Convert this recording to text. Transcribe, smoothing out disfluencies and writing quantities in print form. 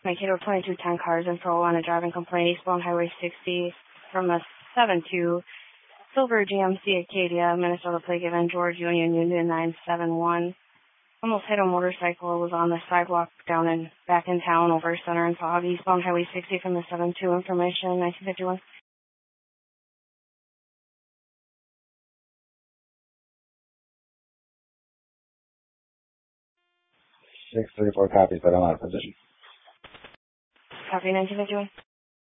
Mankato 2210 cars and pro on a driving complaint eastbound Highway 60 from a 7-2 Silver GMC Acadia, Minnesota plate given George Union 971. Almost hit a motorcycle. It was on the sidewalk back in town over Center and Fog, eastbound Highway 60 from the 7-2 information, 1951. 634 copies, but I'm out of position. Copy 1951.